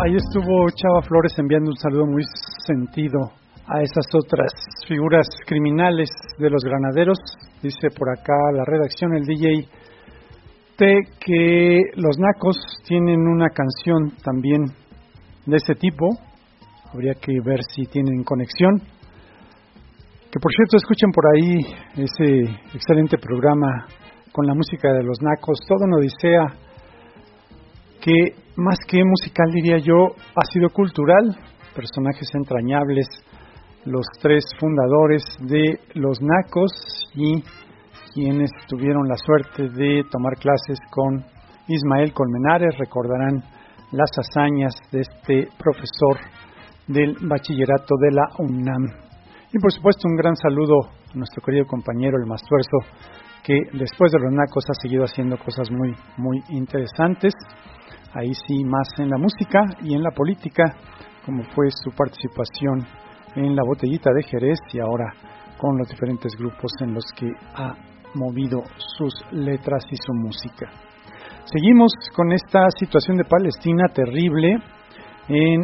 Ahí estuvo Chava Flores enviando un saludo muy sentido a esas otras figuras criminales de los granaderos. Dice por acá la redacción, el DJ T, que los nacos tienen una canción también de ese tipo. Habría que ver si tienen conexión. Que por cierto, escuchen por ahí ese excelente programa con la música de los nacos, toda una odisea que más que musical, diría yo, ha sido cultural. Personajes entrañables, los tres fundadores de los nacos y quienes tuvieron la suerte de tomar clases con Ismael Colmenares recordarán las hazañas de este profesor del bachillerato de la UNAM. Y por supuesto un gran saludo a nuestro querido compañero el Mastuerzo, que después de los nacos ha seguido haciendo cosas muy, muy interesantes. Ahí sí, más en la música y en la política, como fue su participación en la Botellita de Jerez y ahora con los diferentes grupos en los que ha movido sus letras y su música. Seguimos con esta situación de Palestina terrible. En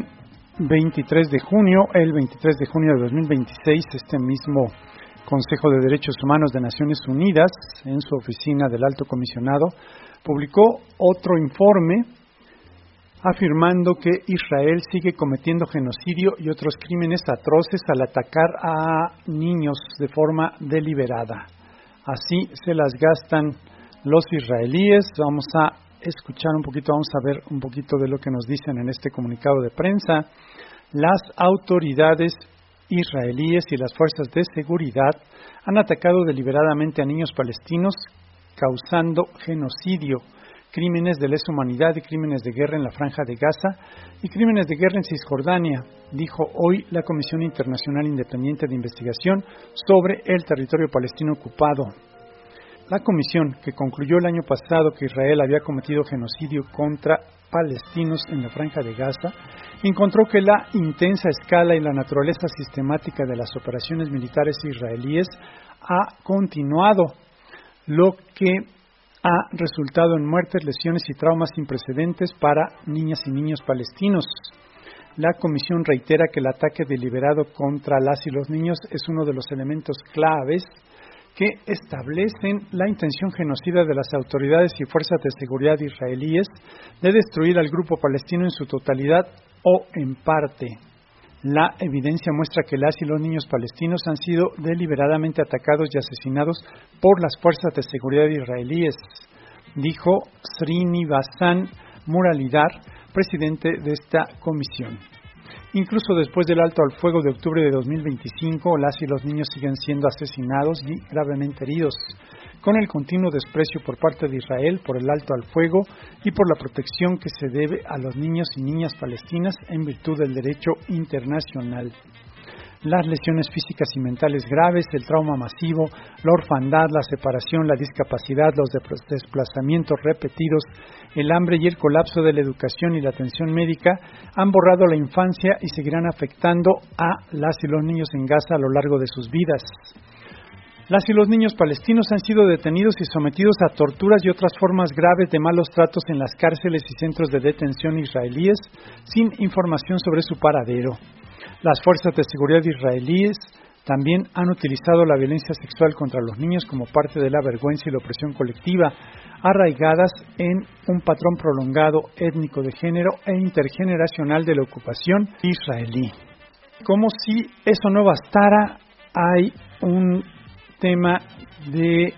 23 de junio, el 23 de junio de 2026, este mismo Consejo de Derechos Humanos de Naciones Unidas, en su oficina del Alto Comisionado, publicó otro informe afirmando que Israel sigue cometiendo genocidio y otros crímenes atroces al atacar a niños de forma deliberada. Así se las gastan los israelíes. Vamos a escuchar un poquito, vamos a ver un poquito de lo que nos dicen en este comunicado de prensa. Las autoridades israelíes y las fuerzas de seguridad han atacado deliberadamente a niños palestinos, causando genocidio, crímenes de lesa humanidad y crímenes de guerra en la Franja de Gaza y crímenes de guerra en Cisjordania, dijo hoy la Comisión Internacional Independiente de Investigación sobre el territorio palestino ocupado. La comisión, que concluyó el año pasado que Israel había cometido genocidio contra palestinos en la Franja de Gaza, encontró que la intensa escala y la naturaleza sistemática de las operaciones militares israelíes ha continuado, lo que ha resultado en muertes, lesiones y traumas sin precedentes para niñas y niños palestinos. La comisión reitera que el ataque deliberado contra las y los niños es uno de los elementos claves que establecen la intención genocida de las autoridades y fuerzas de seguridad israelíes de destruir al grupo palestino en su totalidad o en parte. La evidencia muestra que las y los niños palestinos han sido deliberadamente atacados y asesinados por las fuerzas de seguridad israelíes, dijo Srinivasan Muralidhar, presidente de esta comisión. Incluso después del alto al fuego de octubre de 2025, las y los niños siguen siendo asesinados y gravemente heridos, con el continuo desprecio por parte de Israel por el alto al fuego y por la protección que se debe a los niños y niñas palestinas en virtud del derecho internacional. Las lesiones físicas y mentales graves, el trauma masivo, la orfandad, la separación, la discapacidad, los desplazamientos repetidos, el hambre y el colapso de la educación y la atención médica han borrado la infancia y seguirán afectando a las y los niños en Gaza a lo largo de sus vidas. Las y los niños palestinos han sido detenidos y sometidos a torturas y otras formas graves de malos tratos en las cárceles y centros de detención israelíes sin información sobre su paradero. Las fuerzas de seguridad israelíes también han utilizado la violencia sexual contra los niños como parte de la vergüenza y la opresión colectiva, arraigadas en un patrón prolongado étnico de género e intergeneracional de la ocupación israelí. Como si eso no bastara, hay un tema de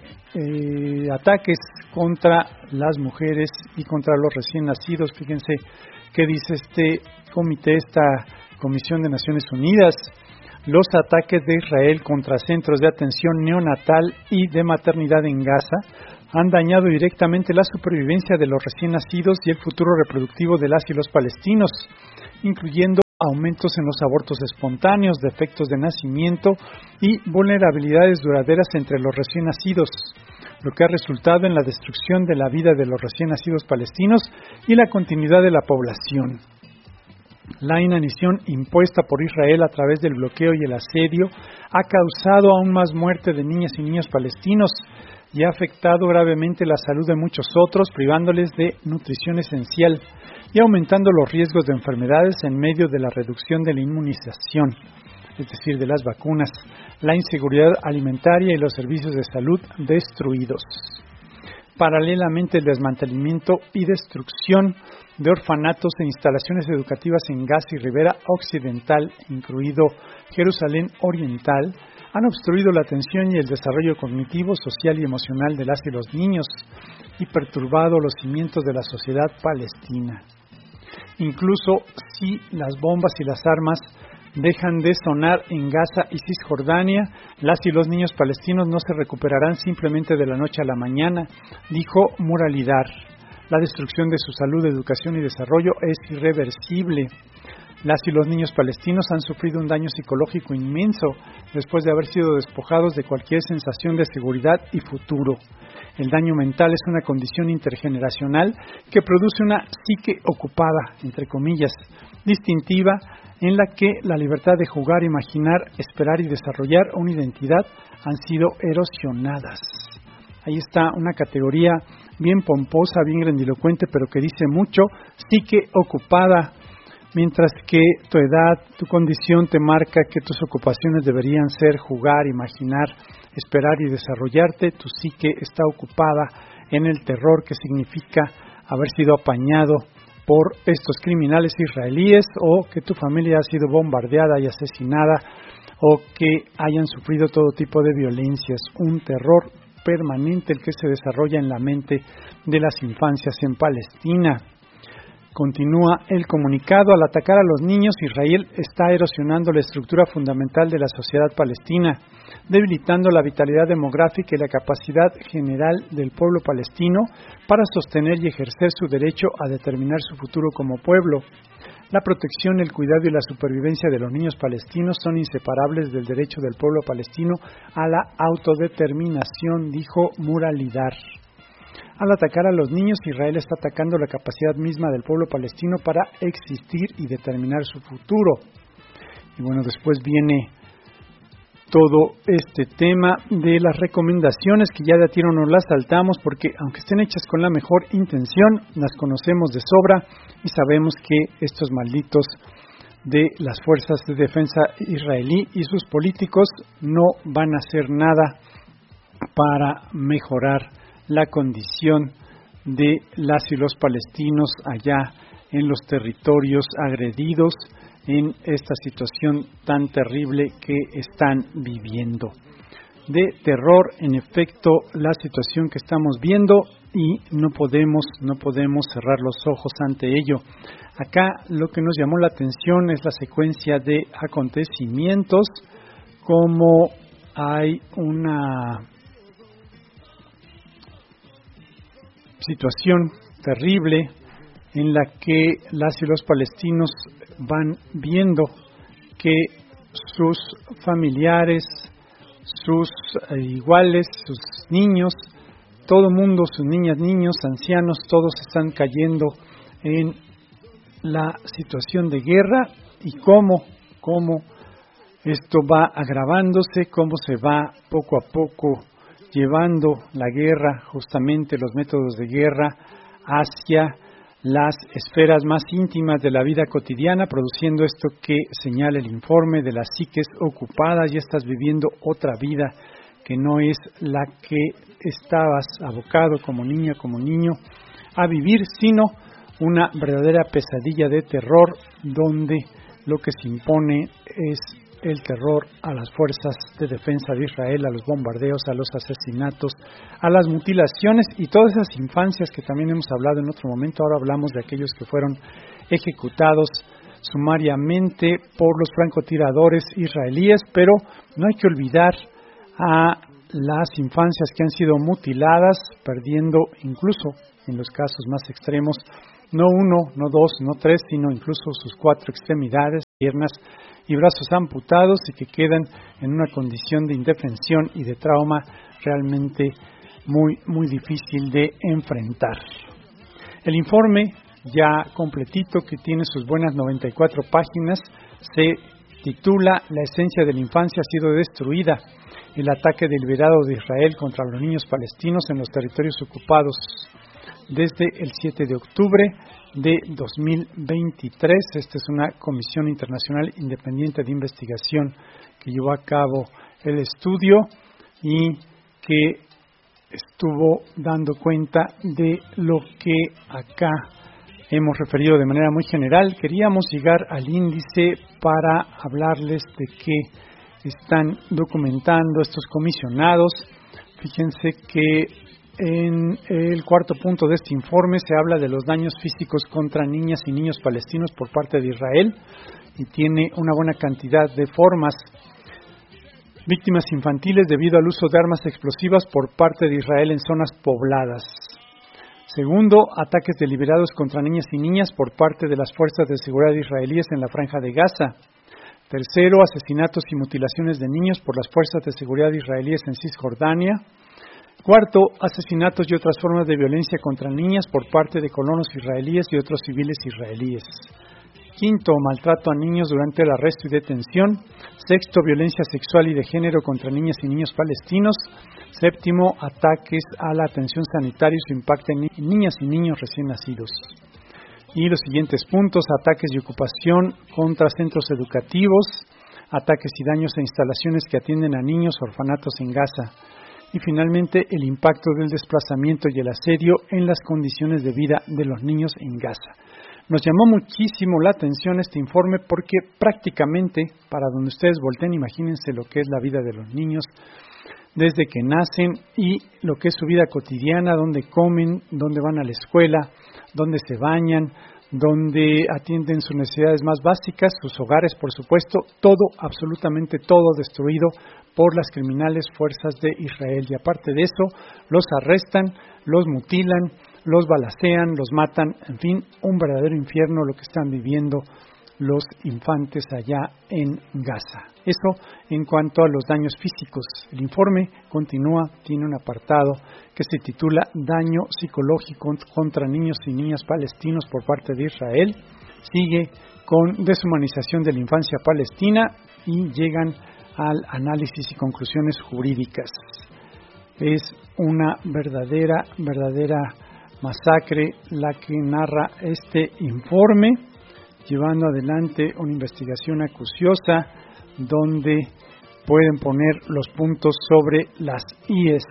ataques contra las mujeres y contra los recién nacidos. Fíjense qué dice este comité, esta Comisión de Naciones Unidas. Los ataques de Israel contra centros de atención neonatal y de maternidad en Gaza han dañado directamente la supervivencia de los recién nacidos y el futuro reproductivo de las y los palestinos, incluyendo aumentos en los abortos espontáneos, defectos de nacimiento y vulnerabilidades duraderas entre los recién nacidos, lo que ha resultado en la destrucción de la vida de los recién nacidos palestinos y la continuidad de la población. La inanición impuesta por Israel a través del bloqueo y el asedio ha causado aún más muerte de niñas y niños palestinos, y ha afectado gravemente la salud de muchos otros, privándoles de nutrición esencial y aumentando los riesgos de enfermedades en medio de la reducción de la inmunización, es decir, de las vacunas, la inseguridad alimentaria y los servicios de salud destruidos. Paralelamente, el desmantelamiento y destrucción de orfanatos e instalaciones educativas en Gaza y Ribera Occidental, incluido Jerusalén Oriental, han obstruido la atención y el desarrollo cognitivo, social y emocional de las y los niños y perturbado los cimientos de la sociedad palestina. Incluso si las bombas y las armas dejan de sonar en Gaza y Cisjordania, las y los niños palestinos no se recuperarán simplemente de la noche a la mañana, dijo Muralidar. La destrucción de su salud, educación y desarrollo es irreversible. Las y los niños palestinos han sufrido un daño psicológico inmenso después de haber sido despojados de cualquier sensación de seguridad y futuro. El daño mental es una condición intergeneracional que produce una psique ocupada, entre comillas, distintiva, en la que la libertad de jugar, imaginar, esperar y desarrollar una identidad han sido erosionadas. Ahí está una categoría bien pomposa, bien grandilocuente, pero que dice mucho: psique ocupada, mientras que tu edad, tu condición te marca que tus ocupaciones deberían ser jugar, imaginar, esperar y desarrollarte. Tu psique está ocupada en el terror que significa haber sido apañado por estos criminales israelíes, o que tu familia ha sido bombardeada y asesinada, o que hayan sufrido todo tipo de violencias. Un terror permanente el que se desarrolla en la mente de las infancias en Palestina. Continúa el comunicado: al atacar a los niños, Israel está erosionando la estructura fundamental de la sociedad palestina, debilitando la vitalidad demográfica y la capacidad general del pueblo palestino para sostener y ejercer su derecho a determinar su futuro como pueblo. La protección, el cuidado y la supervivencia de los niños palestinos son inseparables del derecho del pueblo palestino a la autodeterminación, dijo Muralidar. Al atacar a los niños, Israel está atacando la capacidad misma del pueblo palestino para existir y determinar su futuro. Y bueno, después viene todo este tema de las recomendaciones que ya de a tiro nos las saltamos, porque aunque estén hechas con la mejor intención, las conocemos de sobra y sabemos que estos malditos de las fuerzas de defensa israelí y sus políticos no van a hacer nada para mejorar la condición de las y los palestinos allá en los territorios agredidos, en esta situación tan terrible que están viviendo. De terror, en efecto, la situación que estamos viendo, y no podemos cerrar los ojos ante ello. Acá lo que nos llamó la atención es la secuencia de acontecimientos, como hay una situación terrible en la que las y los palestinos van viendo que sus familiares, sus iguales, sus niños, todo mundo, sus niñas, niños, ancianos, todos están cayendo en la situación de guerra, y cómo esto va agravándose, cómo se va poco a poco llevando la guerra, justamente los métodos de guerra, hacia las esferas más íntimas de la vida cotidiana, produciendo esto que señala el informe de las psiques ocupadas. Ya estás viviendo otra vida que no es la que estabas abocado como niña, como niño a vivir, sino una verdadera pesadilla de terror, donde lo que se impone es el terror a las fuerzas de defensa de Israel, a los bombardeos, a los asesinatos, a las mutilaciones y todas esas infancias que también hemos hablado en otro momento. Ahora hablamos de aquellos que fueron ejecutados sumariamente por los francotiradores israelíes, pero no hay que olvidar a las infancias que han sido mutiladas, perdiendo incluso en los casos más extremos, no uno, no dos, no tres, sino incluso sus 4 extremidades, piernas y brazos amputados, y que quedan en una condición de indefensión y de trauma realmente muy difícil de enfrentar. El informe, ya completito, que tiene sus buenas 94 páginas, se titula "La esencia de la infancia ha sido destruida". el ataque deliberado de Israel contra los niños palestinos en los territorios ocupados desde el 7 de octubre de 2023. Esta es una comisión internacional independiente de investigación que llevó a cabo el estudio y que estuvo dando cuenta de lo que acá hemos referido de manera muy general. Queríamos llegar al índice para hablarles de qué están documentando estos comisionados. Fíjense que en el cuarto punto de este informe se habla de los daños físicos contra niñas y niños palestinos por parte de Israel y tiene una buena cantidad de formas. Víctimas infantiles debido al uso de armas explosivas por parte de Israel en zonas pobladas. Segundo, ataques deliberados contra niñas y niñas por parte de las fuerzas de seguridad israelíes en la Franja de Gaza. Tercero, asesinatos y mutilaciones de niños por las fuerzas de seguridad israelíes en Cisjordania. Cuarto, asesinatos y otras formas de violencia contra niñas por parte de colonos israelíes y otros civiles israelíes. Quinto, maltrato a niños durante el arresto y detención. Sexto, violencia sexual y de género contra niñas y niños palestinos. Séptimo, ataques a la atención sanitaria y su impacto en niñas y niños recién nacidos. Y los siguientes puntos: ataques y ocupación contra centros educativos, ataques y daños a instalaciones que atienden a niños, orfanatos en Gaza. Y finalmente, el impacto del desplazamiento y el asedio en las condiciones de vida de los niños en Gaza. Nos llamó muchísimo la atención este informe porque prácticamente, para donde ustedes volteen, imagínense lo que es la vida de los niños desde que nacen y lo que es su vida cotidiana, dónde comen, dónde van a la escuela, dónde se bañan, dónde atienden sus necesidades más básicas, sus hogares, por supuesto, todo, absolutamente todo destruido por las criminales fuerzas de Israel. Y aparte de eso, los arrestan, los mutilan, los balacean, los matan, en fin, un verdadero infierno lo que están viviendo los infantes allá en Gaza. Eso en cuanto a los daños físicos. El informe continúa, tiene un apartado que se titula Daño psicológico contra niños y niñas palestinos por parte de Israel. Sigue con deshumanización de la infancia palestina y llegan al análisis y conclusiones jurídicas. Es una verdadera masacre la que narra este informe, llevando adelante una investigación acuciosa donde pueden poner los puntos sobre las IES.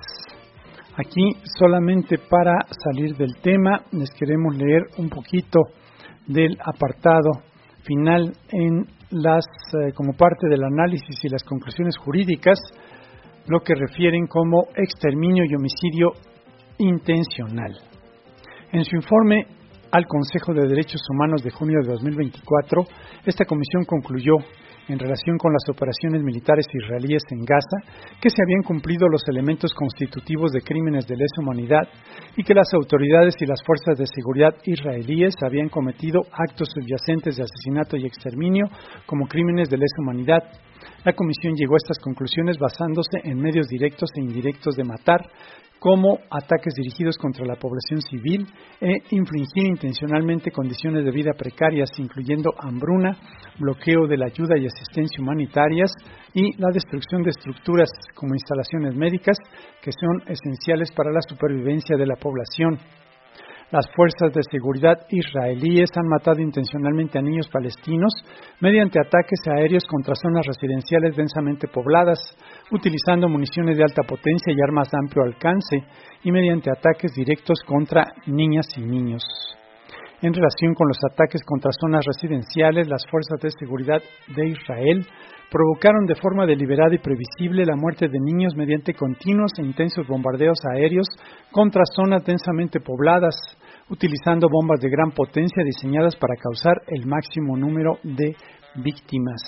Aquí, solamente para salir del tema, les queremos leer un poquito del apartado final en como parte del análisis y las conclusiones jurídicas, lo que refieren como exterminio y homicidio intencional. En su informe al Consejo de Derechos Humanos de junio de 2024, esta comisión concluyó, en relación con las operaciones militares israelíes en Gaza, que se habían cumplido los elementos constitutivos de crímenes de lesa humanidad y que las autoridades y las fuerzas de seguridad israelíes habían cometido actos subyacentes de asesinato y exterminio como crímenes de lesa humanidad. La comisión llegó a estas conclusiones basándose en medios directos e indirectos de matar, como ataques dirigidos contra la población civil e infligir intencionalmente condiciones de vida precarias, incluyendo hambruna, bloqueo de la ayuda y asistencia humanitarias y la destrucción de estructuras como instalaciones médicas que son esenciales para la supervivencia de la población. Las fuerzas de seguridad israelíes han matado intencionalmente a niños palestinos mediante ataques aéreos contra zonas residenciales densamente pobladas, utilizando municiones de alta potencia y armas de amplio alcance, y mediante ataques directos contra niñas y niños. En relación con los ataques contra zonas residenciales, las fuerzas de seguridad de Israel provocaron de forma deliberada y previsible la muerte de niños mediante continuos e intensos bombardeos aéreos contra zonas densamente pobladas, utilizando bombas de gran potencia diseñadas para causar el máximo número de víctimas.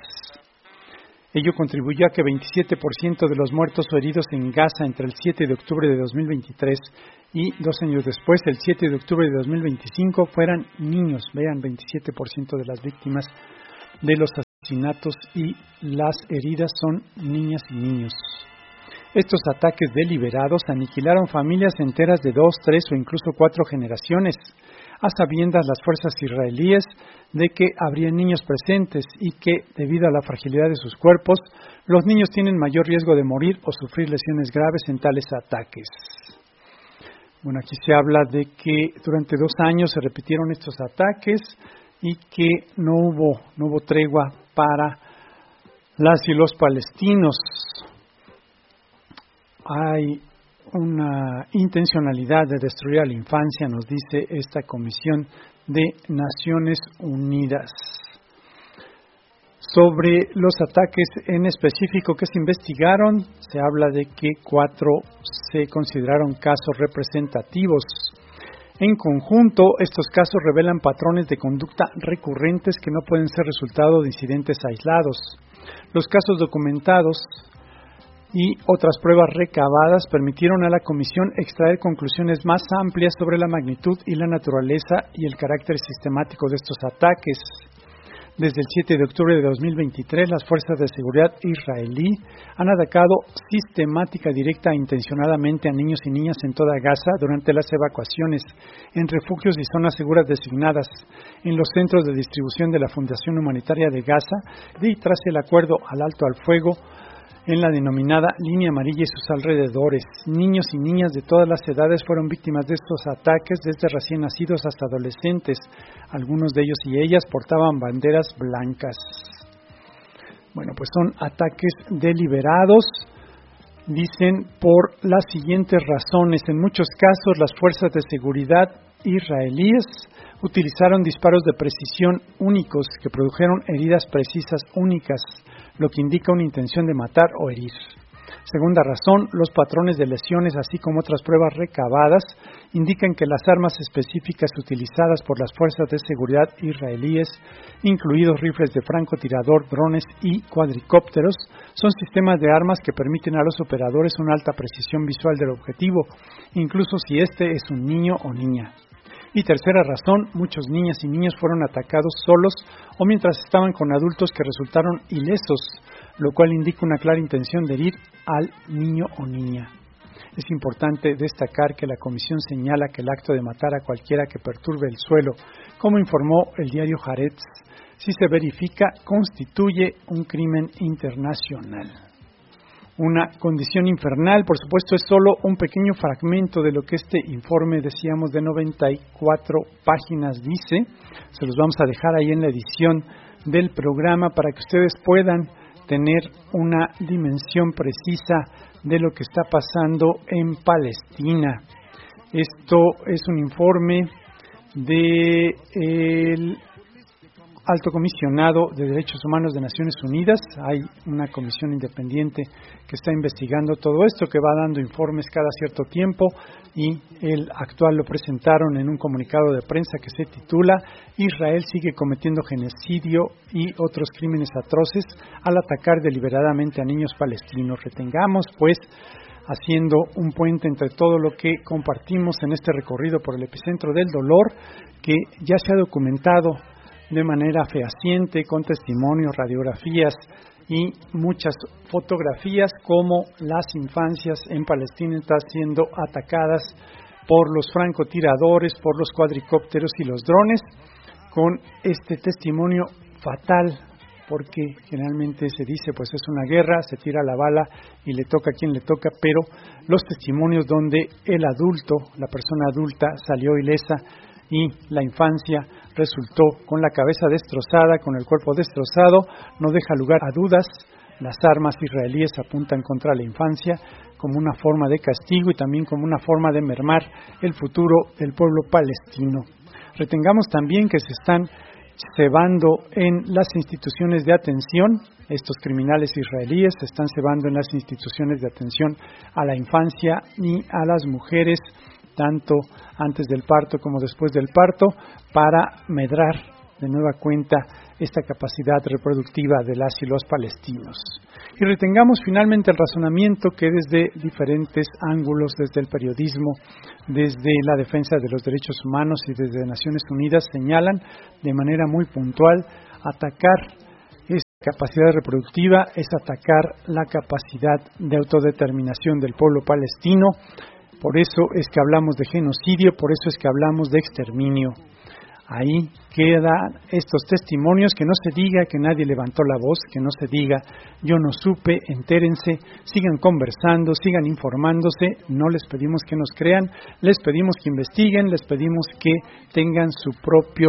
Ello contribuyó a que 27% de los muertos o heridos en Gaza entre el 7 de octubre de 2023 y 2 años después, el 7 de octubre de 2025, fueran niños. Vean, 27% de las víctimas de los asesinatos y las heridas son niñas y niños. Estos ataques deliberados aniquilaron familias enteras de 2, 3 o incluso 4 generaciones, a sabiendas las fuerzas israelíes de que habría niños presentes y que, debido a la fragilidad de sus cuerpos, los niños tienen mayor riesgo de morir o sufrir lesiones graves en tales ataques. Bueno, aquí se habla de que durante 2 años se repitieron estos ataques y que no hubo tregua para las y los palestinos. Hay una intencionalidad de destruir a la infancia, nos dice esta Comisión de Naciones Unidas. Sobre los ataques en específico que se investigaron, se habla de que 4 se consideraron casos representativos. En conjunto, estos casos revelan patrones de conducta recurrentes que no pueden ser resultado de incidentes aislados. Los casos documentados y otras pruebas recabadas permitieron a la Comisión extraer conclusiones más amplias sobre la magnitud y la naturaleza y el carácter sistemático de estos ataques. Desde el 7 de octubre de 2023, las fuerzas de seguridad israelí han atacado sistemática, directa e intencionadamente a niños y niñas en toda Gaza durante las evacuaciones, en refugios y zonas seguras designadas, en los centros de distribución de la Fundación Humanitaria de Gaza y tras el acuerdo al alto al fuego en la denominada Línea Amarilla y sus alrededores. Niños y niñas de todas las edades fueron víctimas de estos ataques, desde recién nacidos hasta adolescentes. Algunos de ellos y ellas portaban banderas blancas. Bueno, pues son ataques deliberados, dicen, por las siguientes razones. En muchos casos, las fuerzas de seguridad israelíes utilizaron disparos de precisión únicos que produjeron heridas precisas únicas, lo que indica una intención de matar o herir. Segunda razón, los patrones de lesiones, así como otras pruebas recabadas, indican que las armas específicas utilizadas por las fuerzas de seguridad israelíes, incluidos rifles de francotirador, drones y cuadricópteros, son sistemas de armas que permiten a los operadores una alta precisión visual del objetivo, incluso si este es un niño o niña. Y tercera razón, muchos niñas y niños fueron atacados solos o mientras estaban con adultos que resultaron ilesos, lo cual indica una clara intención de herir al niño o niña. Es importante destacar que la Comisión señala que el acto de matar a cualquiera que perturbe el suelo, como informó el diario Haaretz, si se verifica, constituye un crimen internacional. Una condición infernal, por supuesto, es solo un pequeño fragmento de lo que este informe, decíamos, de 94 páginas dice. Se los vamos a dejar ahí en la edición del programa para que ustedes puedan tener una dimensión precisa de lo que está pasando en Palestina. Esto es un informe del Alto Comisionado de Derechos Humanos de Naciones Unidas. Hay una comisión independiente que está investigando todo esto, que va dando informes cada cierto tiempo, y el actual lo presentaron en un comunicado de prensa que se titula Israel sigue cometiendo genocidio y otros crímenes atroces al atacar deliberadamente a niños palestinos. Retengamos, pues, haciendo un puente entre todo lo que compartimos en este recorrido por el epicentro del dolor, que ya se ha documentado de manera fehaciente, con testimonios, radiografías y muchas fotografías, como las infancias en Palestina están siendo atacadas por los francotiradores, por los cuadricópteros y los drones, con este testimonio fatal, porque generalmente se dice, pues es una guerra, se tira la bala y le toca a quien le toca, pero los testimonios donde el adulto, la persona adulta, salió ilesa y la infancia resultó con la cabeza destrozada, con el cuerpo destrozado, no deja lugar a dudas. Las armas israelíes apuntan contra la infancia como una forma de castigo y también como una forma de mermar el futuro del pueblo palestino. Retengamos también que se están cebando en las instituciones de atención, estos criminales israelíes se están cebando en las instituciones de atención a la infancia y a las mujeres, tanto antes del parto como después del parto, para medrar de nueva cuenta esta capacidad reproductiva de las y los palestinos. Y retengamos finalmente el razonamiento que desde diferentes ángulos, desde el periodismo, desde la defensa de los derechos humanos y desde Naciones Unidas señalan de manera muy puntual: atacar esta capacidad reproductiva es atacar la capacidad de autodeterminación del pueblo palestino. por eso es que hablamos de genocidio, por eso es que hablamos de exterminio. Ahí quedan estos testimonios, que no se diga que nadie levantó la voz, que no se diga yo no supe, entérense, sigan conversando, sigan informándose, no les pedimos que nos crean, les pedimos que investiguen, les pedimos que tengan su propio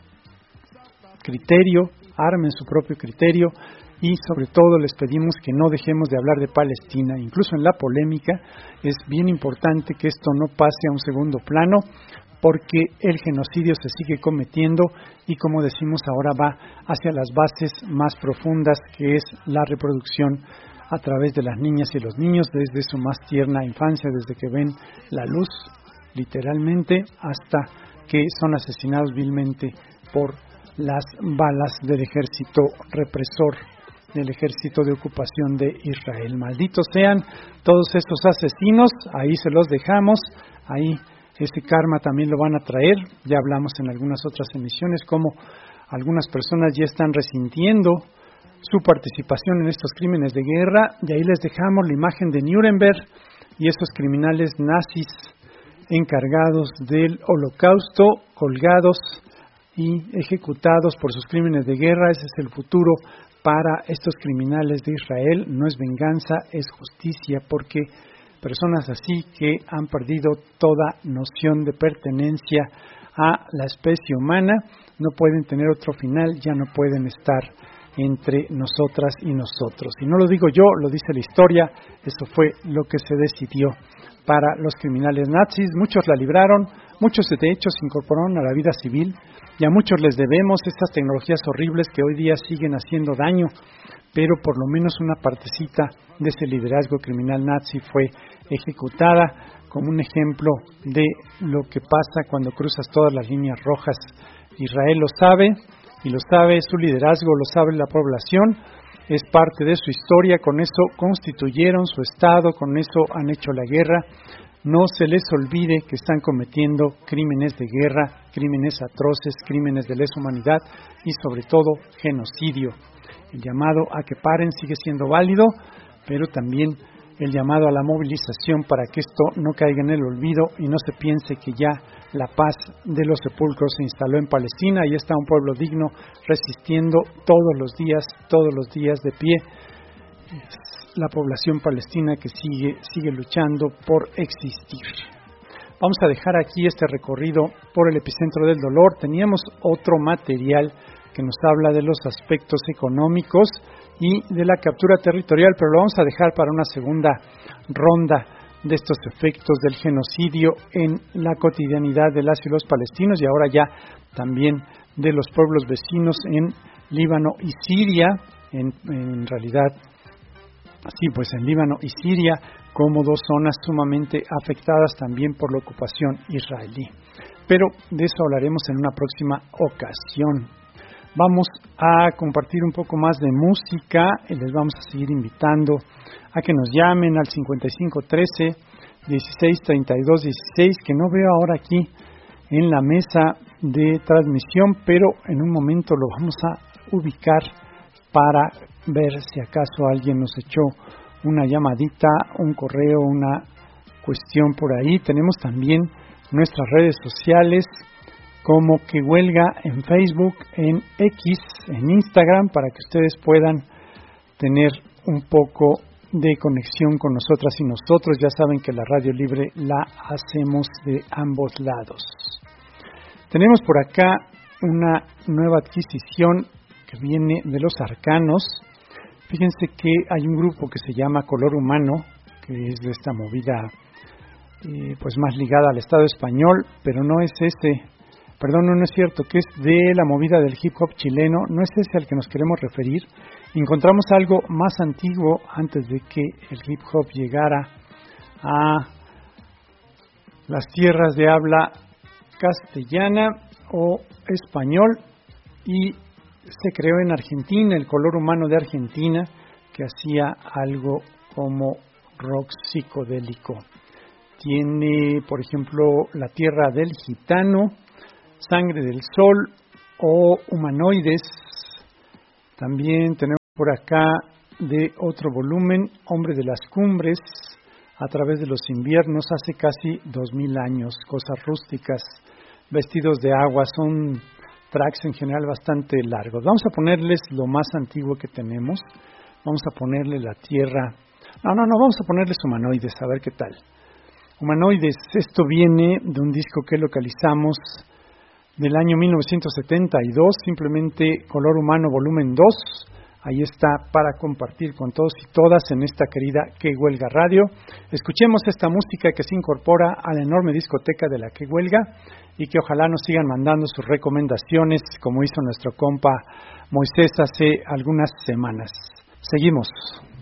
criterio, armen su propio criterio y sobre todo les pedimos que no dejemos de hablar de Palestina. Incluso en la polémica es bien importante que esto no pase a un segundo plano, porque el genocidio se sigue cometiendo y, como decimos ahora, va hacia las bases más profundas, que es la reproducción a través de las niñas y los niños desde su más tierna infancia, desde que ven la luz, literalmente, hasta que son asesinados vilmente por las balas del ejército represor, del ejército de ocupación de Israel. Malditos sean todos estos asesinos, ahí se los dejamos, ahí ese karma también lo van a traer. Ya hablamos en algunas otras emisiones cómo algunas personas ya están resintiendo su participación en estos crímenes de guerra, y ahí les dejamos la imagen de Nuremberg y esos criminales nazis encargados del Holocausto, colgados y ejecutados por sus crímenes de guerra. Ese es el futuro para estos criminales de Israel. No es venganza, es justicia, porque personas así que han perdido toda noción de pertenencia a la especie humana no pueden tener otro final, ya no pueden estar entre nosotras y nosotros. Y no lo digo yo, lo dice la historia, eso fue lo que se decidió para los criminales nazis. Muchos la libraron, muchos de hecho se incorporaron a la vida civil, y a muchos les debemos estas tecnologías horribles que hoy día siguen haciendo daño, pero por lo menos una partecita de ese liderazgo criminal nazi fue ejecutada como un ejemplo de lo que pasa cuando cruzas todas las líneas rojas. Israel lo sabe, y lo sabe su liderazgo, lo sabe la población, es parte de su historia, con eso constituyeron su Estado, con eso han hecho la guerra. No se les olvide que están cometiendo crímenes de guerra, crímenes atroces, crímenes de lesa humanidad y sobre todo genocidio. El llamado a que paren sigue siendo válido, pero también el llamado a la movilización para que esto no caiga en el olvido y no se piense que ya la paz de los sepulcros se instaló en Palestina y está un pueblo digno resistiendo todos los días de pie. Es la población palestina que sigue luchando por existir. Vamos a dejar aquí este recorrido por el epicentro del dolor. Teníamos otro material que nos habla de los aspectos económicos y de la captura territorial, pero lo vamos a dejar para una segunda ronda de estos efectos del genocidio en la cotidianidad de las y los palestinos, y ahora ya también de los pueblos vecinos en Líbano y Siria, en realidad, sí, pues en Líbano y Siria, como dos zonas sumamente afectadas también por la ocupación israelí. Pero de eso hablaremos en una próxima ocasión. Vamos a compartir un poco más de música y les vamos a seguir invitando a que nos llamen al 5513 1632 16, que no veo ahora aquí en la mesa de transmisión, pero en un momento lo vamos a ubicar para ver si acaso alguien nos echó una llamadita, un correo, una cuestión por ahí. Tenemos también nuestras redes sociales, como Que Huelga en Facebook, en X, en Instagram, para que ustedes puedan tener un poco de conexión con nosotras y nosotros. Ya saben que la radio libre la hacemos de ambos lados. Tenemos por acá una nueva adquisición que viene de los arcanos. Fíjense que hay un grupo que se llama Color Humano, que es de esta movida pues más ligada al Estado español, pero no es ese. Perdón, no es cierto, que es de la movida del hip hop chileno, no es ese al que nos queremos referir. Encontramos algo más antiguo antes de que el hip hop llegara a las tierras de habla castellana o español, y se creó en Argentina, el Color Humano de Argentina, que hacía algo como rock psicodélico. Tiene, por ejemplo, La Tierra del Gitano, Sangre del Sol o Humanoides. También tenemos por acá de otro volumen, Hombre de las Cumbres, a través de los inviernos hace casi 2000 años, cosas rústicas, vestidos de agua, son tracks en general bastante largos. Vamos a ponerles lo más antiguo que tenemos, vamos a ponerle La Tierra, vamos a ponerles Humanoides, a ver qué tal. Humanoides, esto viene de un disco que localizamos del año 1972, simplemente Color Humano volumen 2, ahí está para compartir con todos y todas en esta querida Que Huelga Radio. Escuchemos esta música que se incorpora a la enorme discoteca de la Que Huelga y que ojalá nos sigan mandando sus recomendaciones como hizo nuestro compa Moisés hace algunas semanas. Seguimos.